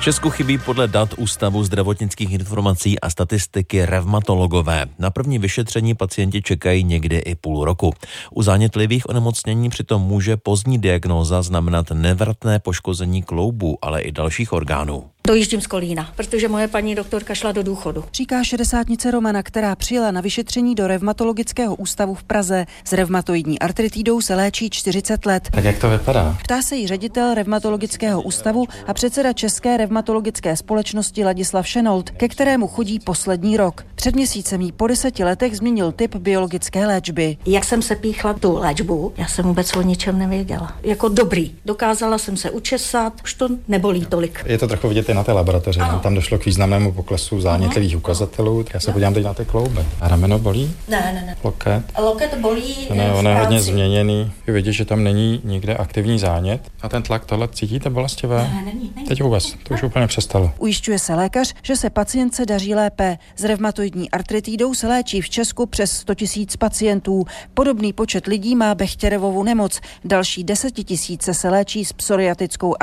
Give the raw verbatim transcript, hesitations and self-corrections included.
Česku chybí podle dat Ústavu zdravotnických informací a statistiky revmatologové. Na první vyšetření pacienti čekají někdy i půl roku. U zánětlivých onemocnění přitom může pozdní diagnóza znamenat nevratné poškození kloubů, ale i dalších orgánů. Dojíždím z Kolína, protože moje paní doktorka šla do důchodu. Říká šedesátnice Romana, která přijela na vyšetření do revmatologického ústavu v Praze. S revmatoidní artritidou se léčí čtyřicet let. Tak jak to vypadá? Ptá se jí ředitel revmatologického ústavu a předseda České revmatologické společnosti Ladislav Šenold, ke kterému chodí poslední rok. Před měsícem jí po deseti letech změnil typ biologické léčby. Jak jsem se píchla tu léčbu, já jsem vůbec o ničem nevěděla. Jako dobrý. Dokázala jsem se učesat, už to nebolí tolik. Je to trochu vidět i na té laboratoři. Ano. Tam došlo k významnému poklesu zánětlivých ukazatelů. Já se podívám teď na ty klouby. A rameno bolí? Ne, ne, ne. Loket? Loket bolí. Ne, on je hodně změněný. Je vidět, že tam není nikde aktivní zánět. A ten tlak, tohle cítíte bolestivé? Ne, není, není. Teď vůbec, to už úplně přestalo. Ujišťuje se lékař, že se pacientce daří lépe. S revmatoidní artritidou se léčí v Česku přes sto tisíc pacientů. Podobný počet lidí má Bechtěrevovu nemoc. Další desetitisíce se léčí s psoriatickou